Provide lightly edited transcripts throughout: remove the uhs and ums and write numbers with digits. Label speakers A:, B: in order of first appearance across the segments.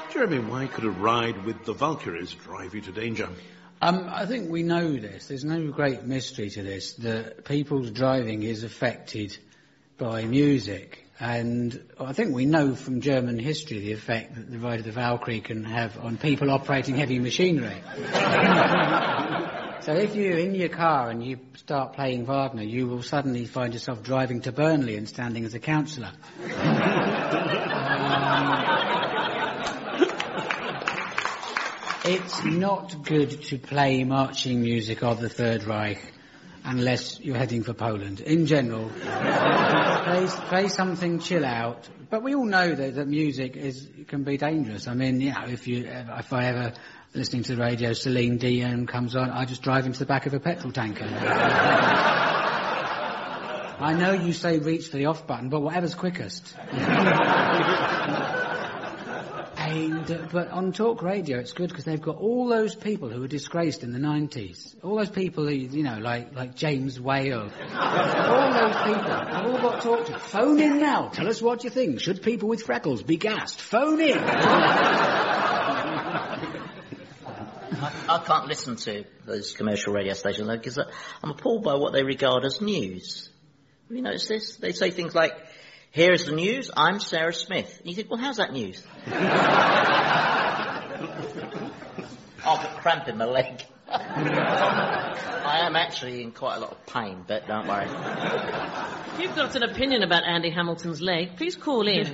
A: Jeremy, why could a ride with the Valkyries drive you to danger?
B: I think we know this. There's no great mystery to this, that people's driving is affected by music. And I think we know from German history the effect that the ride of the Valkyrie can have on people operating heavy machinery. So if you're in your car and you start playing Wagner, you will suddenly find yourself driving to Burnley and standing as a councillor. It's not good to play marching music of the Third Reich unless you're heading for Poland. In general, play something chill out. But we all know that music can be dangerous. I mean, you know, if I ever listening to the radio, Celine Dion comes on, I just drive into the back of a petrol tanker. I know you say reach for the off button, but whatever's quickest. But on Talk Radio, it's good because they've got all those people who were disgraced in the 90s. All those people who, you know, like James Whale. All those people. I've all got talked to. Phone in now. Tell us what you think. Should people with freckles be gassed? Phone in.
C: I can't listen to those commercial radio stations, though, because I'm appalled by what they regard as news. Have you noticed this? They say things like, here is the news, I'm Sarah Smith. And you think, well, how's that news? I've got cramp in my leg. I am actually in quite a lot of pain, but don't worry.
D: If you've got an opinion about Andy Hamilton's leg, please call in.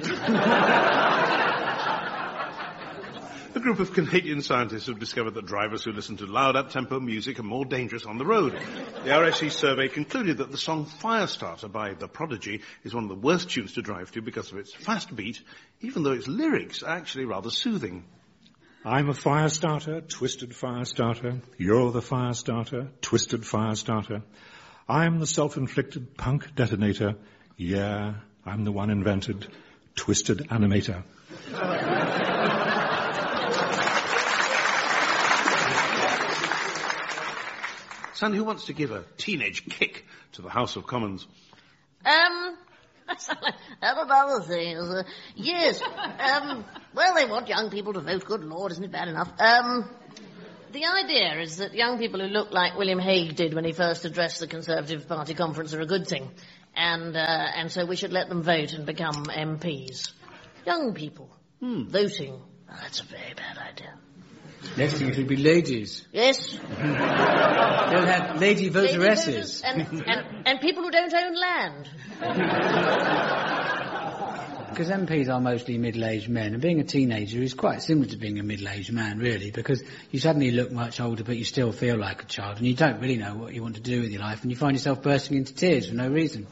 A: A group of Canadian scientists have discovered that drivers who listen to loud up-tempo music are more dangerous on the road. The RSE survey concluded that the song Firestarter by The Prodigy is one of the worst tunes to drive to because of its fast beat, even though its lyrics are actually rather soothing.
E: I'm a fire starter, twisted fire starter. You're the fire starter, twisted fire starter. I'm the self-inflicted punk detonator. Yeah, I'm the one invented, twisted animator.
A: Sandy, who wants to give a teenage kick to the House of Commons?
F: That's another thing. Yes. Well, they want young people to vote. Good Lord, isn't it bad enough?
D: The idea is that young people who look like William Hague did when he first addressed the Conservative Party conference are a good thing. And so we should let them vote and become MPs. Young people voting. Oh, that's a very bad idea.
B: Next thing it would be ladies.
F: Yes.
B: They'll have lady voteresses.
D: And people who don't own land.
B: Because MPs are mostly middle-aged men, and being a teenager is quite similar to being a middle-aged man, really, because you suddenly look much older, but you still feel like a child, and you don't really know what you want to do with your life, and you find yourself bursting into tears for no reason.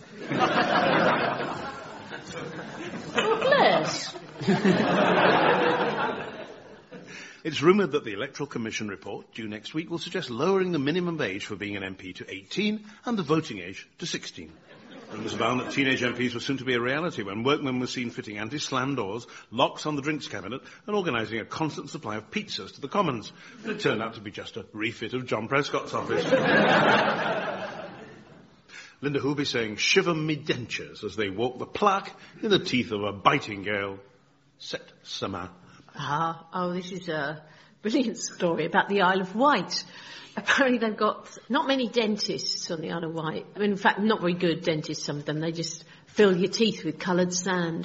D: Bless.
A: It's rumoured that the Electoral Commission report, due next week, will suggest lowering the minimum age for being an MP to 18 and the voting age to 16. Rumours abound that teenage MPs were soon to be a reality when workmen were seen fitting anti-slam doors, locks on the drinks cabinet and organising a constant supply of pizzas to the Commons. But it turned out to be just a refit of John Prescott's office. Linda who will be saying, shiver me dentures as they walk the plaque in the teeth of a biting gale. Set summer.
G: This is a brilliant story about the Isle of Wight. Apparently they've got not many dentists on the Isle of Wight. I mean, in fact, not very good dentists, some of them. They just fill your teeth with coloured sand.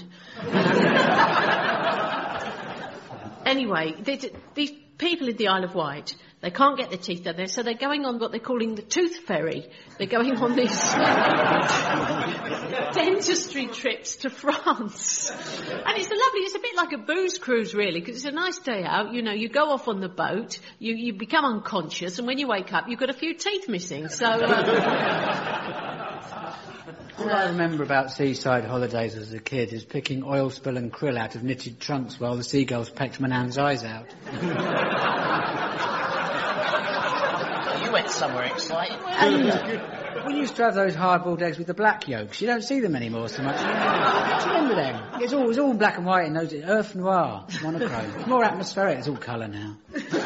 G: Anyway, these people in the Isle of Wight, they can't get their teeth done there, so they're going on what they're calling the tooth ferry. They're going on these dentistry trips to France. And it's a bit like a booze cruise, really, because it's a nice day out. You know, you go off on the boat, you become unconscious, and when you wake up, you've got a few teeth missing, so...
B: All I remember about seaside holidays as a kid is picking oil spill and krill out of knitted trunks while the seagulls pecked my nan's eyes out.
C: You went somewhere exciting.
B: We used to have those hard-boiled eggs with the black yolks. You don't see them anymore so much. Do you remember them? It was all black and white in those earth noir, monochrome. It's more atmospheric. It's all colour now.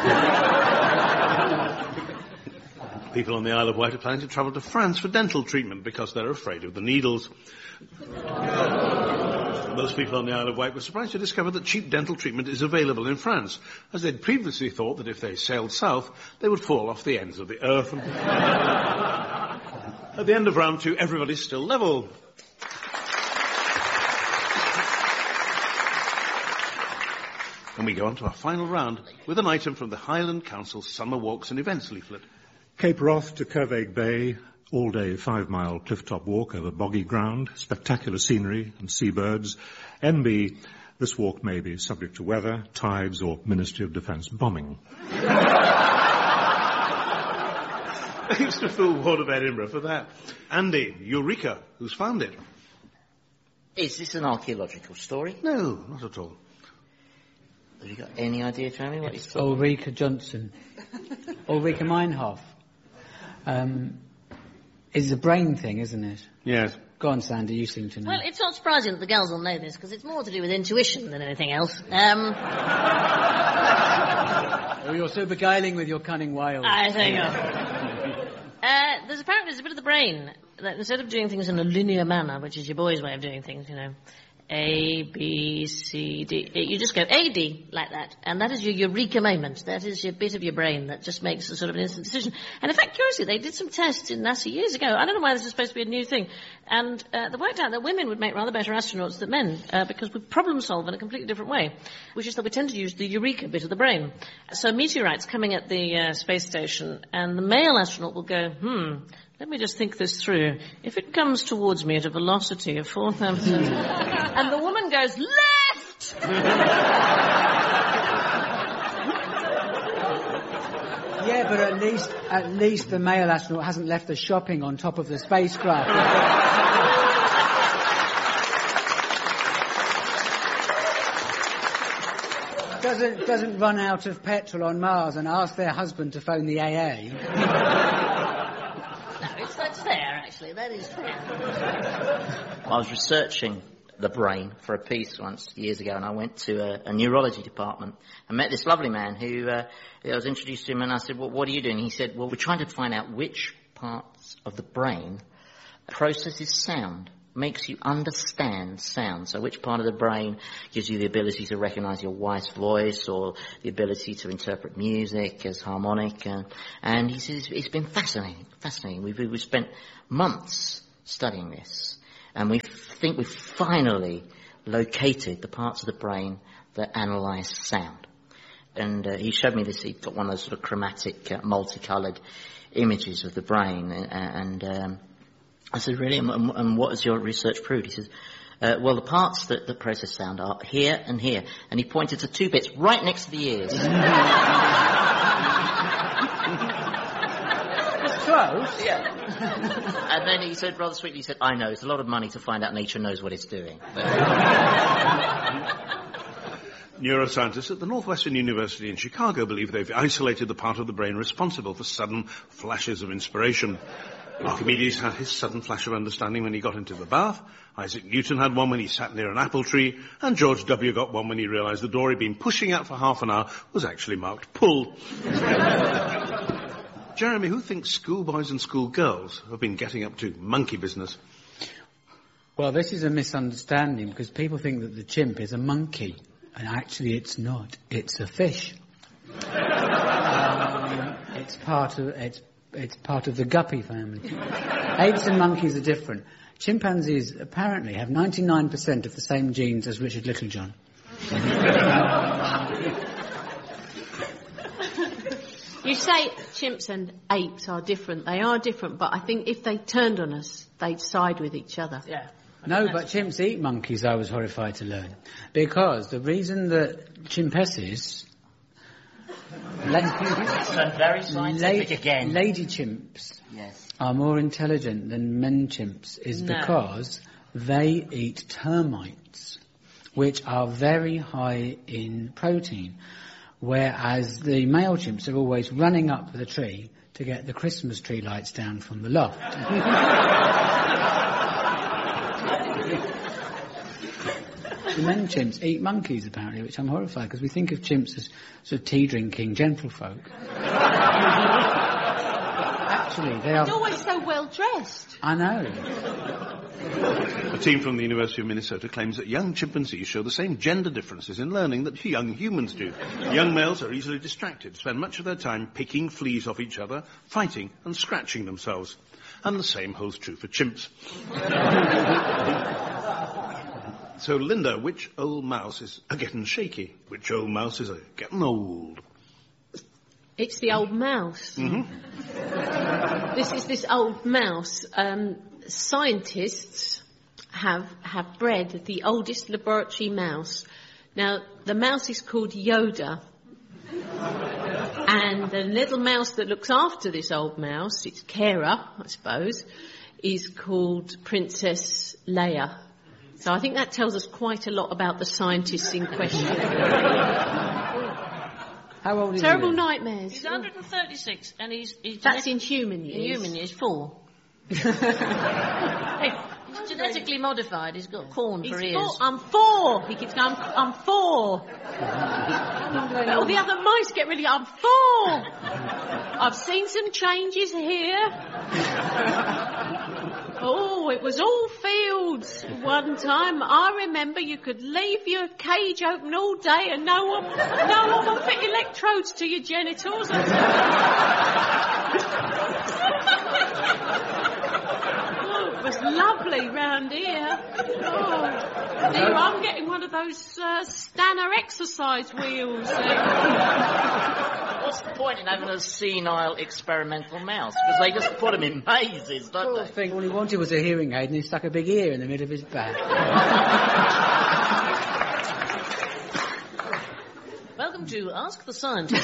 A: People on the Isle of Wight are planning to travel to France for dental treatment because they're afraid of the needles. Most people on the Isle of Wight were surprised to discover that cheap dental treatment is available in France, as they'd previously thought that if they sailed south, they would fall off the ends of the earth. At the end of round 2, everybody's still level. And we go on to our final round with an item from the Highland Council Summer Walks and Events leaflet.
E: Cape Wrath to Kerveg Bay, all-day 5-mile cliff-top walk over boggy ground, spectacular scenery and seabirds. NB, this walk may be subject to weather, tides or Ministry of Defence bombing.
A: Thanks to Phil Ward of Edinburgh for that. Andy, Eureka, who's found it?
C: Is this an archaeological story?
A: No, not at all.
C: Have you got any idea, Jeremy, what it's called?
B: Ulrika Johnson. Ulrika Meinhof. It's a brain thing, isn't it?
A: Yes.
B: Go on, Sandy, you seem to know.
D: Well, it's not surprising that the girls will know this, because it's more to do with intuition than anything else.
B: Oh, you're so beguiling with your cunning wiles.
D: There you go. There's a bit of the brain that instead of doing things in a linear manner, which is your boys' way of doing things, you know, A, B, C, D, you just go A-D like that, and that is your eureka moment. That is your bit of your brain that just makes a sort of an instant decision. And in fact, curiously, they did some tests in NASA years ago. I don't know why this is supposed to be a new thing. And they worked out that women would make rather better astronauts than men, because we problem solve in a completely different way, which is that we tend to use the eureka bit of the brain. So meteorites coming at the space station, and the male astronaut will go, let me just think this through. If it comes towards me at a velocity of 4,000... and the woman goes, left!
B: Yeah, but at least the male astronaut hasn't left the shopping on top of the spacecraft. Doesn't run out of petrol on Mars and ask their husband to phone the AA.
D: That's fair, actually. That is fair.
C: I was researching the brain for a piece once years ago, and I went to a neurology department and met this lovely man who I was introduced to him, and I said, well, what are you doing? He said, well, we're trying to find out which parts of the brain processes sound, makes you understand sound. So which part of the brain gives you the ability to recognize your wife's voice or the ability to interpret music as harmonic. And he says it's been fascinating. We've spent months studying this, and we think we've finally located the parts of the brain that analyze sound. And he showed me this. He got one of those sort of chromatic, multicolored images of the brain, and I said, really? And what has your research proved? He says, well, the parts that process sound are here and here. And he pointed to two bits right next to the ears.
B: Close.
C: Yeah. And then he said, rather sweetly, he said, I know, it's a lot of money to find out nature knows what it's doing.
A: Neuroscientists at the Northwestern University in Chicago believe they've isolated the part of the brain responsible for sudden flashes of inspiration. Archimedes had his sudden flash of understanding when he got into the bath. Isaac Newton had one when he sat near an apple tree. And George W. got one when he realized the door he'd been pushing out for half an hour was actually marked pull. Jeremy, who thinks schoolboys and schoolgirls have been getting up to monkey business?
B: Well, this is a misunderstanding because people think that the chimp is a monkey. And actually it's not. It's a fish. It's part of the guppy family. Apes and monkeys are different. Chimpanzees apparently have 99% of the same genes as Richard Littlejohn.
G: You say chimps and apes are different. They are different, but I think if they turned on us, they'd side with each other.
D: Yeah.
B: No, but chimps eat monkeys, I was horrified to learn. Because the reason that chimpesses...
C: very scientific again.
B: Lady chimps
C: Yes.
B: are more intelligent than men chimps is because they eat termites, which are very high in protein, whereas the male chimps are always running up the tree to get the Christmas tree lights down from the loft. The men chimps eat monkeys, apparently, which I'm horrified, because we think of chimps as sort of tea-drinking gentlefolk. Actually, they are...
G: He's always so well dressed.
B: I know.
A: A team from the University of Minnesota claims that young chimpanzees show the same gender differences in learning that young humans do. Young males are easily distracted, spend much of their time picking fleas off each other, fighting and scratching themselves. And the same holds true for chimps. So, Linda, which old mouse is a-getting shaky? Which old mouse is a-getting old?
G: It's the old mouse.
A: Mm-hmm.
G: This is this old mouse. Scientists have bred the oldest laboratory mouse. Now, the mouse is called Yoda. And the little mouse that looks after this old mouse, its carer, I suppose, is called Princess Leia. So I think that tells us quite a lot about the scientists in question.
B: How old is
G: Terrible
B: he?
G: nightmares.
D: He's 136, and he's
G: That's in human years.
D: in human years 4. He's genetically modified. He's got corn for ears.
G: I'm 4. He keeps going, I'm 4. All the other mice get really, I'm 4. I've seen some changes here. Oh, it was all fields one time. I remember you could leave your cage open all day and no one will fit electrodes to your genitals. Oh, it was lovely round here. Oh, dear, I'm getting one of those Stanner exercise wheels.
C: What's the point in having a senile experimental mouse? Because they just put them in mazes, don't
B: Poor
C: they?
B: thing, all he wanted was a hearing aid and he stuck a big ear in the middle of his back.
D: Welcome to Ask the Scientist.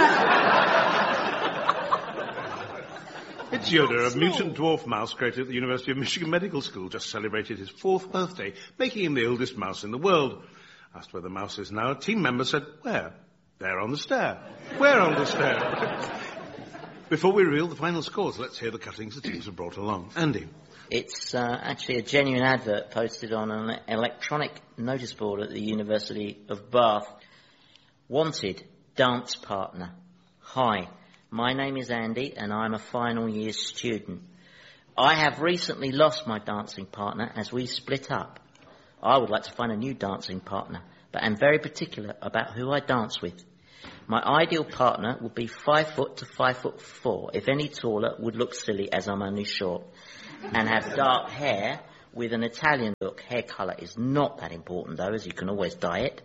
A: It's Yoda, a mutant dwarf mouse created at the University of Michigan Medical School, just celebrated his 4th birthday, making him the oldest mouse in the world. Asked where the mouse is now, a team member said, where? There on the stair. Where on the stair? Before we reveal the final scores, let's hear the cuttings the teams have brought along. Andy.
C: It's actually a genuine advert posted on an electronic notice board at the University of Bath. Wanted, dance partner. Hi, my name is Andy and I'm a final year student. I have recently lost my dancing partner as we split up. I would like to find a new dancing partner, but am very particular about who I dance with. My ideal partner would be 5 foot to 5'4". If any taller, would look silly as I'm only short. And have dark hair with an Italian look. Hair colour is not that important though, as you can always dye it.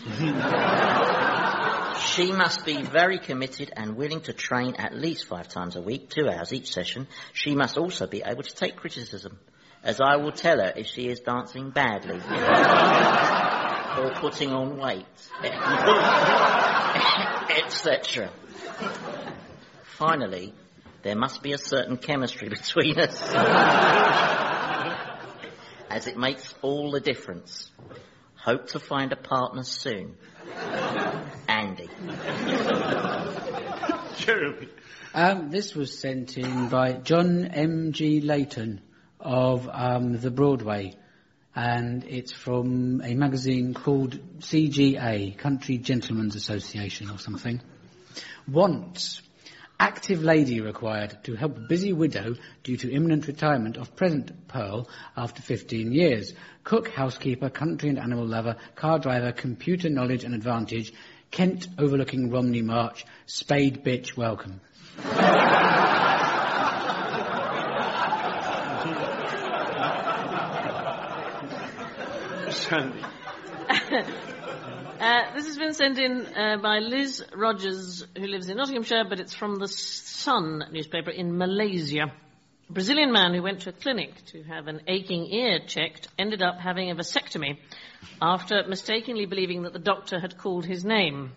C: She must be very committed and willing to train at least 5 times a week, 2 hours each session. She must also be able to take criticism, as I will tell her if she is dancing badly or putting on weight, etc. Finally, there must be a certain chemistry between us, as it makes all the difference. Hope to find a partner soon. Andy.
A: Jeremy.
B: This was sent in by John M.G. Layton of the Broadway, and it's from a magazine called CGA, Country Gentlemen's Association or something. Wants. Active lady required to help busy widow due to imminent retirement of present Pearl after 15 years. Cook, housekeeper, country and animal lover, car driver, computer knowledge and advantage, Kent overlooking Romney March, spade bitch welcome.
A: Sandy.
D: This has been sent in by Liz Rogers, who lives in Nottinghamshire, but it's from the Sun newspaper in Malaysia. A Brazilian man who went to a clinic to have an aching ear checked ended up having a vasectomy after mistakenly believing that the doctor had called his name.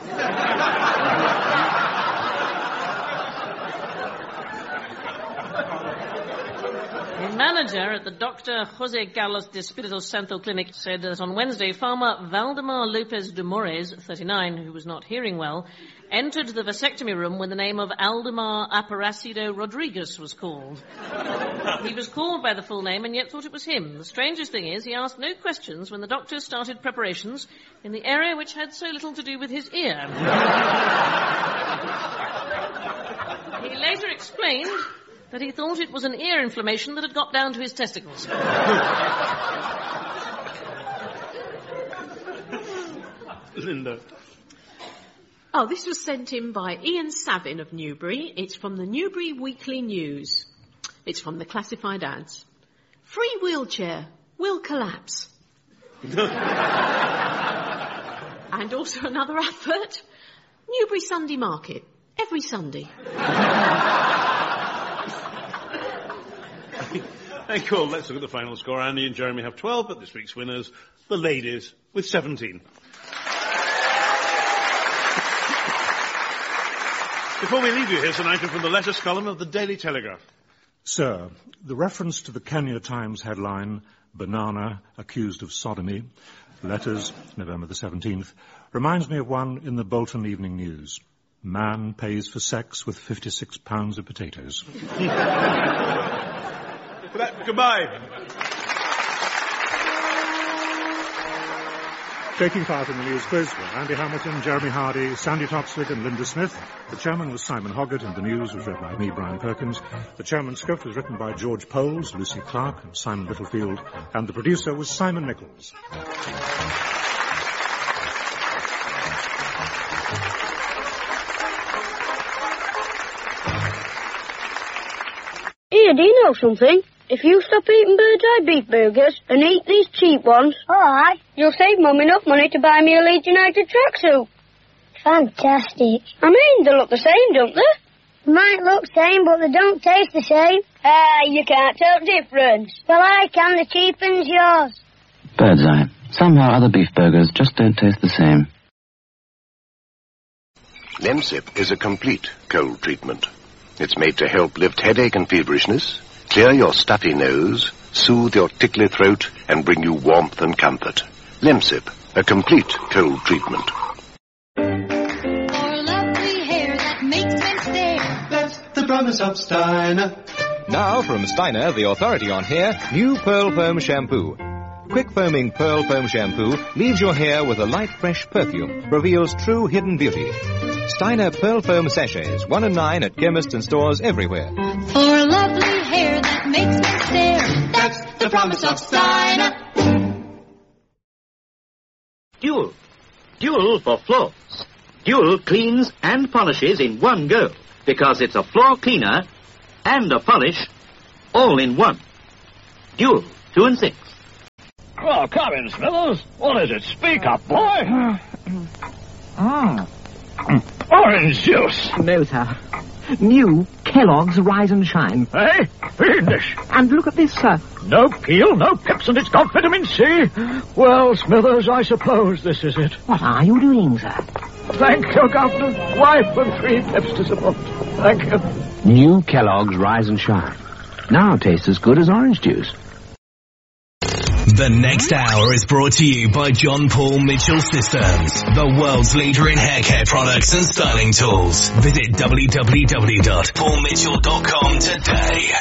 D: The manager at the Dr. Jose Carlos de Espírito Santo clinic said that on Wednesday, farmer Valdemar Lopez de Mores, 39, who was not hearing well, entered the vasectomy room when the name of Aldemar Aparacido Rodriguez was called. He was called by the full name and yet thought it was him. The strangest thing is he asked no questions when the doctor started preparations in the area which had so little to do with his ear. He later explained that he thought it was an ear inflammation that had got down to his testicles.
A: Linda.
G: Oh, this was sent in by Ian Savin of Newbury. It's from the Newbury Weekly News. It's from the classified ads. Free wheelchair will collapse. And also another advert. Newbury Sunday Market. Every Sunday.
A: Thank you all. Let's look at the final score. Andy and Jeremy have 12, but this week's winners, the ladies, with 17. Before we leave you, here's an item from the letters column of the Daily Telegraph.
E: Sir, the reference to the Kenya Times headline, Banana accused of sodomy, letters, November the 17th, reminds me of one in the Bolton Evening News. Man pays for sex with 56 pounds of potatoes.
A: Goodbye.
E: Taking part in the news quiz were Andy Hamilton, Jeremy Hardy, Sandy Topswig and Linda Smith. The chairman was Simon Hoggart and the news was read by me, Brian Perkins. The chairman's script was written by George Poles, Lucy Clark and Simon Littlefield. And the producer was Simon Nichols.
H: Here, do you know something? If you stop eating Bird's Eye beef burgers and eat these cheap ones, alright, you'll save Mum enough money to buy me a Leeds United tracksuit. Fantastic. I mean, they look the same, don't they? Might look same, but they don't taste the same. You can't tell the difference. Well, I can. The cheapen's yours.
I: Bird's Eye. Somehow other beef burgers just don't taste the same.
J: Lemsip is a complete cold treatment. It's made to help lift headache and feverishness, clear your stuffy nose, soothe your tickly throat, and bring you warmth and comfort. Lemsip, a complete cold treatment.
K: For lovely hair that makes men stare.
L: That's the promise of Steiner.
M: Now from Steiner, the authority on hair, new Pearl Foam Shampoo. Quick foaming Pearl Foam Shampoo leaves your hair with a light, fresh perfume, reveals true hidden beauty. Steiner Pearl Foam Sachets, 1 and 9 at chemists and stores everywhere.
K: For lovely hair that makes men stare. That's the promise of Steiner.
N: Dual. Dual for floors. Dual cleans and polishes in one go, because it's a floor cleaner and a polish all in one. Dual, 2 and 6.
O: Oh, come in, Smithers. What is it? Speak up, boy. Orange juice.
P: No, sir. New Kellogg's Rise and Shine.
O: Hey, fiendish.
P: And look at this, sir.
O: No peel, no pips, and it's got vitamin C. Well, Smithers, I suppose this is it.
P: What are you doing, sir?
O: Thank you, Governor. Wife and 3 pips to support. Thank you.
I: New Kellogg's Rise and Shine. Now tastes as good as orange juice.
Q: The next hour is brought to you by John Paul Mitchell Systems, the world's leader in hair care products and styling tools. Visit www.paulmitchell.com today.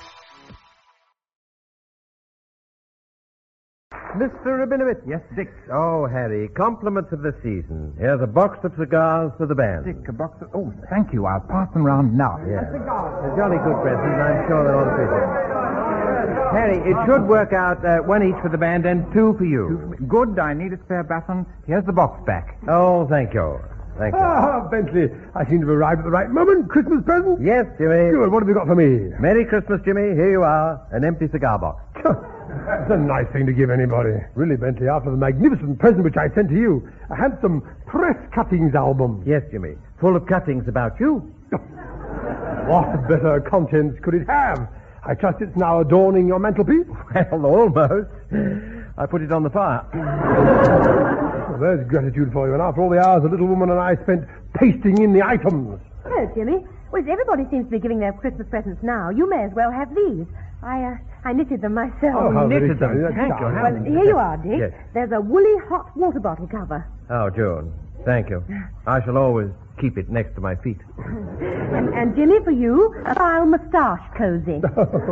R: Mr. Rabinowitz. Yes, Dick. Oh, Harry, compliments of the season. Here's a box of cigars for the band.
S: Dick, a box of... Oh, thank you. I'll pass them round now.
R: Yeah. A jolly good present. I'm sure they'll all appreciate it. Harry, it should work out 1 each for the band and 2 for you.
S: Good. I need a spare baton. Here's the box back.
R: Oh, thank you. Thank you.
T: Ah, Bentley, I seem to have arrived at the right moment. Christmas present?
R: Yes, Jimmy.
T: Good. What have you got for me?
R: Merry Christmas, Jimmy. Here you are. An empty cigar box.
T: That's a nice thing to give anybody. Really, Bentley, after the magnificent present which I sent to you, a handsome press cuttings album.
R: Yes, Jimmy. Full of cuttings about you.
T: What better contents could it have? I trust it's now adorning your mantelpiece?
R: Well, almost. I put it on the fire.
T: Well, there's gratitude for you. And after all the hours the little woman and I spent pasting in the items.
U: Hello, Jimmy. Well, everybody seems to be giving their Christmas presents now. You may as well have these. I knitted them myself.
T: Oh, how
R: knitted
T: very
R: them.
T: Thank you.
U: Well, here you are, Dick.
R: Yes.
U: There's a woolly hot water bottle cover.
R: Oh, June. Thank you. I shall always keep it next to my feet.
U: And Jimmy, for you, a file moustache cozy.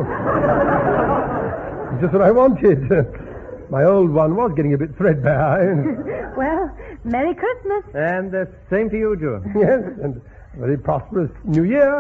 T: Just what I wanted. My old one was getting a bit threadbare.
U: Well, Merry Christmas.
R: And same to you, June.
T: Yes, and Very prosperous New Year.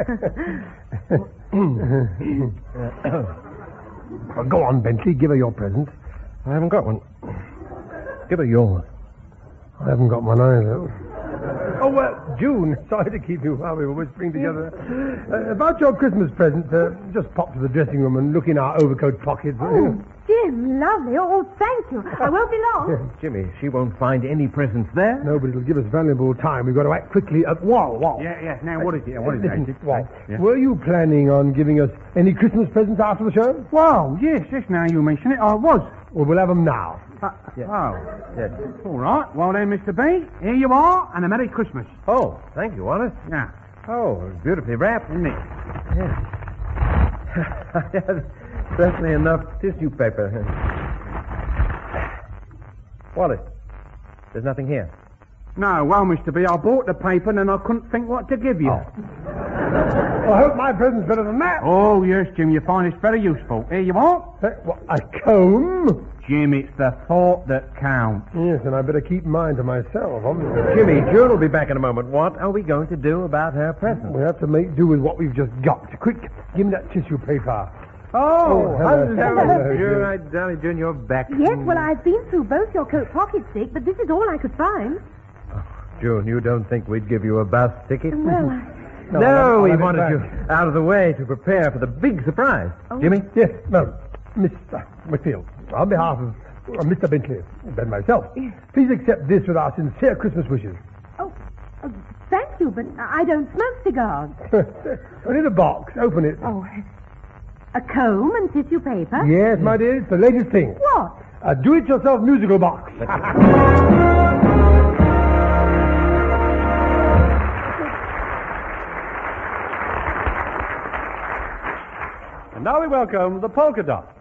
T: Well, go on, Bentley. Give her your present.
R: I haven't got one. Give her yours.
T: I haven't got one either. Oh, well, June, sorry to keep you while we were whispering together. About your Christmas present, just pop to the dressing room and look in our overcoat pockets.
U: Oh, Jim, lovely. Oh, thank you. I won't be long.
R: Jimmy, she won't find any presents there.
T: No, but it'll give us valuable time. We've got to act quickly. Wall.
S: Yeah. Now, what is it?
T: Listen, Wall, were you planning on giving us any Christmas presents after the show?
S: Wow, yes, now you mention it, I was.
T: Well, we'll have them now.
S: Yes. Oh. Yes. All right. Well then, Mr. B, here you are, and a Merry Christmas.
R: Oh, thank you, Wallace.
S: Yeah.
R: Oh, beautifully wrapped.
S: Isn't it?
R: Yes. Certainly enough tissue paper. Wallace, there's nothing here.
S: No, well, Mr. B, I bought the paper and then I couldn't think what to give you.
T: Oh. Well, I hope my present's better than that.
S: Oh, yes, Jim, you find it's very useful. Here you are.
T: What, a comb?
S: Jim, it's the thought that counts.
T: Yes, and I better keep mine to myself.
R: Jimmy, June will be back in a moment. What are we going to do about her present?
T: We have to make do with what we've just got. Quick, give me that tissue paper.
R: Oh, hello,
T: June.
R: Darling June, you're back.
U: Yes, well, I've been through both your coat pockets, Dick, but this is all I could find.
R: June, you don't think we'd give you a bus ticket?
U: Well,
R: No, we wanted you out of the way to prepare for the big surprise.
U: Oh.
R: Jimmy?
T: Yes, no, Mr. Whitfield, on behalf of Mr. Bentley and myself, please accept this with our sincere Christmas wishes.
U: Oh, thank you, but I don't smoke cigars.
T: Put in a box. Open it.
U: Oh, a comb and tissue paper?
T: Yes, my dear, it's the latest thing.
U: What?
T: A do-it-yourself musical box.
F: And now we welcome the polka dot.